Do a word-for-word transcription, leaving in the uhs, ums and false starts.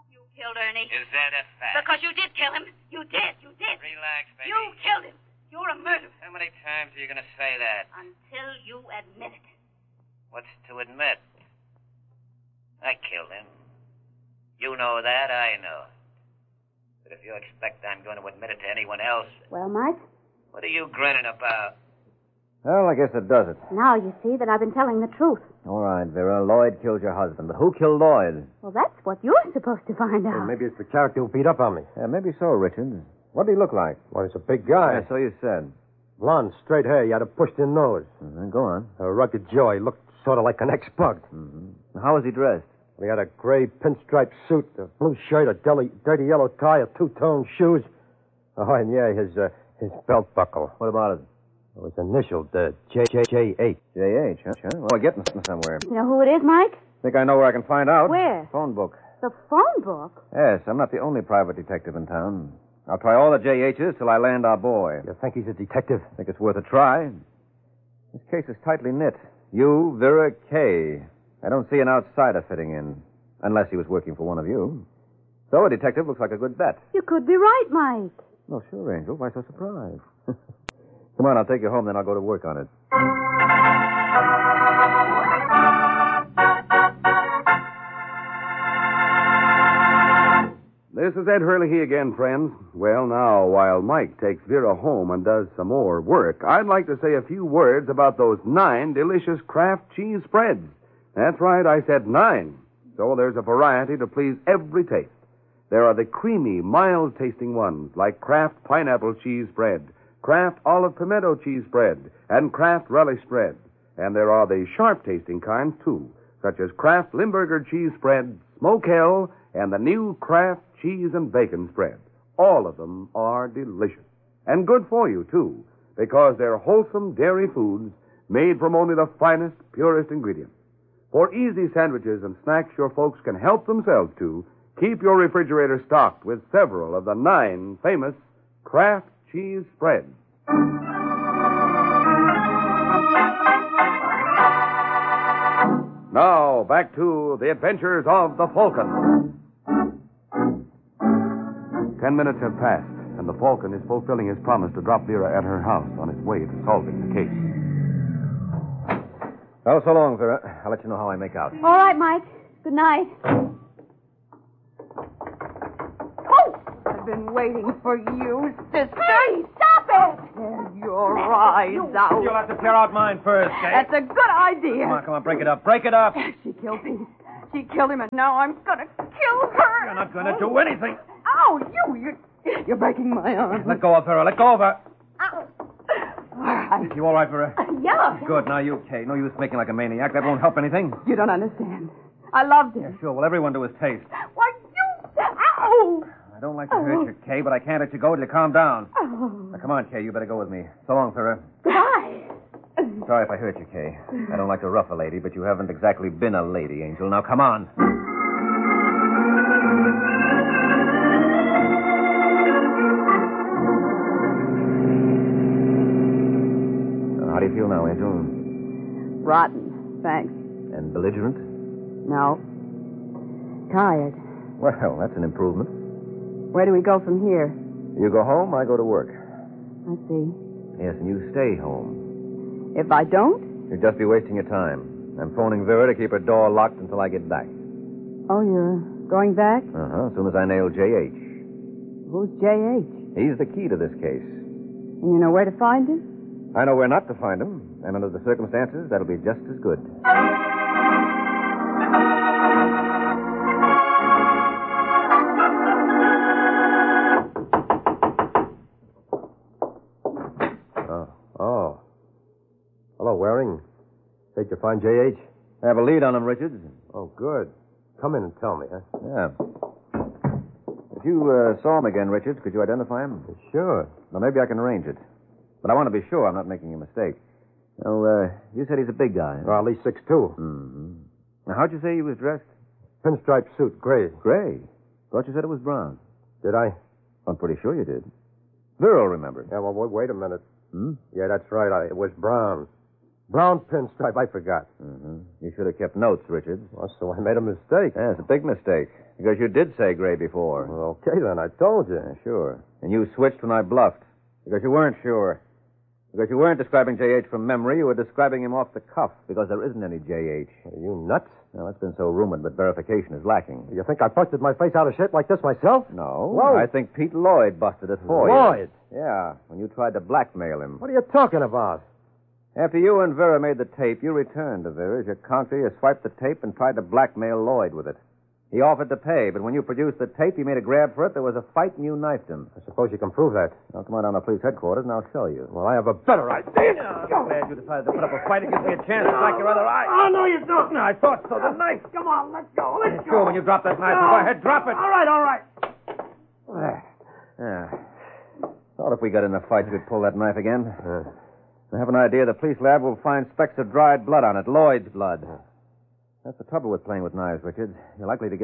You killed Ernie. Is that a fact? Because you did kill him. You did. You did. Relax, baby. You killed him. You're a murderer. How many times are you going to say that? Until you admit it. What's to admit? I killed him. You know that, I know. But if you expect I'm going to admit it to anyone else... Well, Mike? What are you grinning about? Well, I guess that does it. Now you see that I've been telling the truth. All right, Vera. Lloyd killed your husband. But who killed Lloyd? Well, that's what you're supposed to find out. Well, maybe it's the character who beat up on me. Yeah, maybe so, Richard. What did he look like? Well, he's a big guy. Yeah, so you said. Blonde, straight hair. He had a pushed-in nose. Mm-hmm. Go on. A rugged jaw. He looked sort of like an ex-bug. Mm-hmm. How was he dressed? He had a gray pinstripe suit, a blue shirt, a dirty, dirty yellow tie, a two-tone shoes. Oh, and yeah, his uh, his belt buckle. What about it? It was initialed uh, J J J H. J H, huh? Sure. Well, we're getting somewhere. You know who it is, Mike? Think I know where I can find out. Where? Phone book. The phone book? Yes, I'm not the only private detective in town. I'll try all the J H's till I land our boy. You think he's a detective? Think it's worth a try. This case is tightly knit. You, Vera Kay. I don't see an outsider fitting in, unless he was working for one of you. So a detective looks like a good bet. You could be right, Mike. Oh, sure, Angel. Why so surprised? Come on, I'll take you home, then I'll go to work on it. This is Ed Hurley again, friends. Well, now, while Mike takes Vera home and does some more work, I'd like to say a few words about those nine delicious Kraft cheese spreads. That's right, I said nine. So there's a variety to please every taste. There are the creamy, mild-tasting ones, like Kraft pineapple cheese spread, Kraft olive pimento cheese spread, and Kraft relish spread. And there are the sharp-tasting kinds, too, such as Kraft Limburger cheese spread, Smoke Hell, and the new Kraft cheese and bacon spread. All of them are delicious. And good for you, too, because they're wholesome dairy foods made from only the finest, purest ingredients. For easy sandwiches and snacks your folks can help themselves to, keep your refrigerator stocked with several of the nine famous Kraft cheese spreads. Now, back to the adventures of the Falcon. Ten minutes have passed, and the Falcon is fulfilling his promise to drop Vera at her house on his way to solving the case. Well, so long, Vera. I'll let you know how I make out. All right, Mike. Good night. Oh! I've been waiting for you, sister. Hey, stop it! Tear your eyes out. You'll have to tear out mine first, Kay. That's a good idea. Come on, come on, break it up. Break it up. She killed me. She killed him, and now I'm going to kill her. You're not going to do anything. Ow, you, you're, you're breaking my arm. Let go of Vera. Let go of her. Ow. All right. You all right, Vera? Yeah. Good. Now you, Kay. No use making like a maniac. That won't help anything. You don't understand. I loved him. Yeah, sure. Well, everyone to his taste. Why, you... Ow! I don't like to hurt you, Kay, but I can't let you go till you calm down. Oh. Now, come on, Kay. You better go with me. So long, Vera. Goodbye. Sorry if I hurt you, Kay. I don't like to rough a lady, but you haven't exactly been a lady, Angel. Now, come on. How do you feel now, Angel? Rotten, thanks. And belligerent? No. Tired. Well, that's an improvement. Where do we go from here? You go home, I go to work. I see. Yes, and you stay home. If I don't? You'd just be wasting your time. I'm phoning Vera to keep her door locked until I get back. Oh, you're going back? Uh-huh, as soon as I nail J H. Who's J H? He's the key to this case. And you know where to find him? I know where not to find him, and under the circumstances, that'll be just as good. Oh. Oh. Hello, Waring. Did you find J H? I have a lead on him, Richards. Oh, good. Come in and tell me, huh? Yeah. If you uh, saw him again, Richards, could you identify him? Sure. Well, maybe I can arrange it. But I want to be sure I'm not making a mistake. Well, uh, you said he's a big guy. Well, at least six two. Mm-hmm. Now, how'd you say he was dressed? Pinstripe suit, gray. Gray. Thought you said it was brown. Did I? I'm pretty sure you did. Vera will remember. Yeah, well, wait, wait a minute. Hmm? Yeah, that's right. I, it was brown. Brown pinstripe, I forgot. Mm-hmm. You should have kept notes, Richards. Well, so I made a mistake. Yeah, it's a big mistake. Because you did say gray before. Well, okay, then. I told you. Yeah, sure. And you switched when I bluffed. Because you weren't sure. Because you weren't describing J H from memory. You were describing him off the cuff. Because there isn't any J H. Are you nuts? Well, that's been so rumored, but verification is lacking. You think I busted my face out of shape like this myself? No. Whoa. I think Pete Lloyd busted it for you. Lloyd? Yeah, when you tried to blackmail him. What are you talking about? After you and Vera made the tape, you returned to Vera's. You conked her, you swiped the tape, and tried to blackmail Lloyd with it. He offered to pay, but when you produced the tape, he made a grab for it. There was a fight, and you knifed him. I suppose you can prove that. Now, come on down to police headquarters, and I'll show you. Well, I have a better idea. I'm glad you decided to put up a fight. It gives me a chance to black your other eye. Oh, no, you don't. No, I thought so. The knife. Come on, let's go. Let's Yeah, sure, when you drop that knife, go ahead, drop it. All right, all right. Yeah. Thought if we got in a fight, you'd pull that knife again. Uh, I have an idea the police lab will find specks of dried blood on it, Lloyd's blood. That's the trouble with playing with knives, Richard. You're likely to get